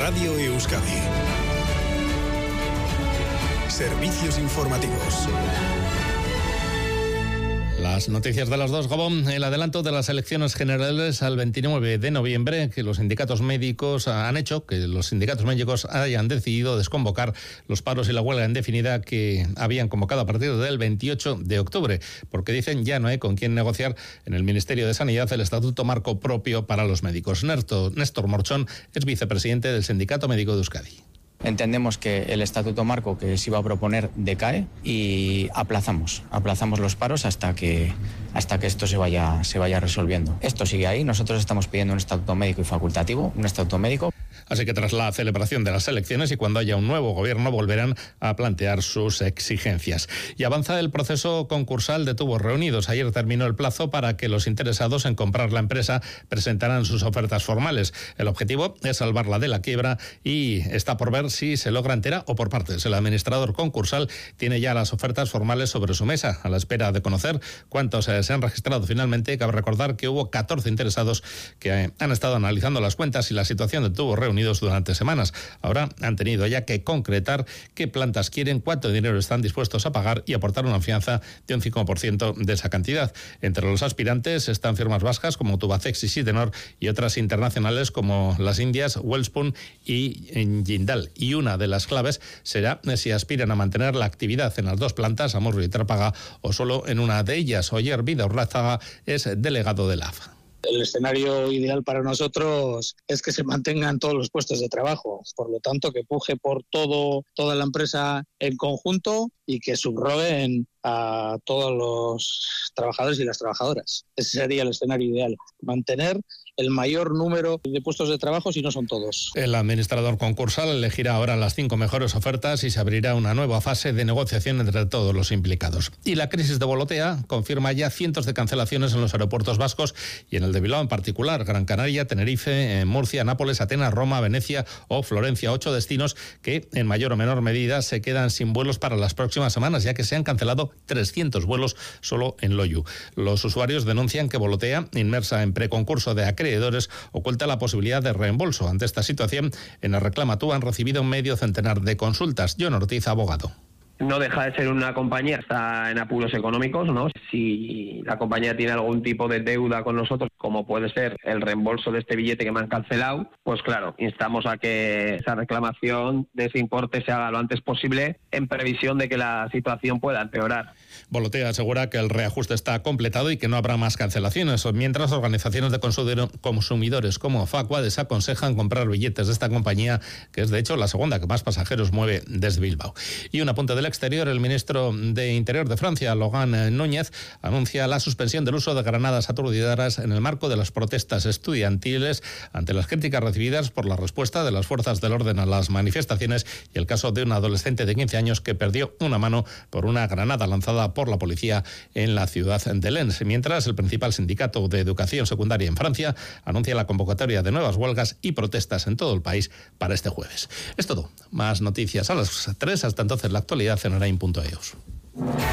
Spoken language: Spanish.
Radio Euskadi. Servicios informativos. Las noticias de las 2, Gabón. El adelanto de las elecciones generales al 29 de noviembre, que los sindicatos médicos han hecho que los sindicatos médicos hayan decidido desconvocar los paros y la huelga indefinida que habían convocado a partir del 28 de octubre, porque dicen ya no hay con quién negociar en el Ministerio de Sanidad el estatuto marco propio para los médicos. Néstor Morchón es vicepresidente del Sindicato Médico de Euskadi. Entendemos que el estatuto marco que se iba a proponer decae y aplazamos los paros hasta que esto se vaya resolviendo. Esto sigue ahí, nosotros estamos pidiendo un estatuto médico y facultativo, un estatuto médico. Así que tras la celebración de las elecciones y cuando haya un nuevo gobierno volverán a plantear sus exigencias. Y avanza el proceso concursal de Tubos Reunidos. Ayer terminó el plazo para que los interesados en comprar la empresa presentaran sus ofertas formales. El objetivo es salvarla de la quiebra y está por ver si se logra entera o por partes. El administrador concursal tiene ya las ofertas formales sobre su mesa, a la espera de conocer cuántos se han registrado finalmente. Cabe recordar que hubo 14 interesados que han estado analizando las cuentas y la situación de Tubos Reunidos durante semanas. Ahora han tenido ya que concretar qué plantas quieren, cuánto dinero están dispuestos a pagar y aportar una fianza de un 5% de esa cantidad. Entre los aspirantes están firmas vascas como Tubacex y Sidenor y otras internacionales como las indias Wellspun y Jindal. Y una de las claves será si aspiran a mantener la actividad en las dos plantas, Amurrio y Trápaga, o solo en una de ellas. Oyer Vidaurrázaga es delegado de la AFA. El escenario ideal para nosotros es que se mantengan todos los puestos de trabajo, por lo tanto que puje por toda la empresa en conjunto y que subroguen a todos los trabajadores y las trabajadoras. Ese sería el escenario ideal, mantener el mayor número de puestos de trabajo si no son todos. El administrador concursal elegirá ahora las 5 mejores ofertas y se abrirá una nueva fase de negociación entre todos los implicados. Y la crisis de Volotea confirma ya cientos de cancelaciones en los aeropuertos vascos y en el de Bilbao en particular, Gran Canaria, Tenerife, Murcia, Nápoles, Atenas, Roma, Venecia o Florencia. 8 destinos que en mayor o menor medida se quedan sin vuelos para las próximas semanas, ya que se han cancelado 300 vuelos solo en Loiu. Los usuarios denuncian que Volotea, inmersa en preconcurso de acreedores, oculta la posibilidad de reembolso. Ante esta situación, en el Reclama Tú han recibido medio centenar de consultas. John Ortiz, abogado. No deja de ser una compañía, está en apuros económicos, ¿no? Si la compañía tiene algún tipo de deuda con nosotros, como puede ser el reembolso de este billete que me han cancelado, pues claro, instamos a que esa reclamación de ese importe se haga lo antes posible en previsión de que la situación pueda empeorar. Volotea asegura que el reajuste está completado y que no habrá más cancelaciones, mientras organizaciones de consumidores como Facua desaconsejan comprar billetes de esta compañía, que es de hecho la segunda que más pasajeros mueve desde Bilbao. Y un apunte del exterior, el ministro de Interior de Francia, Laurent Núñez, anuncia la suspensión del uso de granadas aturdidoras en el marco de las protestas estudiantiles ante las críticas recibidas por la respuesta de las fuerzas del orden a las manifestaciones y el caso de un adolescente de 15 años que perdió una mano por una granada lanzada por la policía en la ciudad de Lens. Mientras, el principal sindicato de educación secundaria en Francia anuncia la convocatoria de nuevas huelgas y protestas en todo el país para este jueves. Es todo. Más noticias a las 3. Hasta entonces, la actualidad en Orain.eus.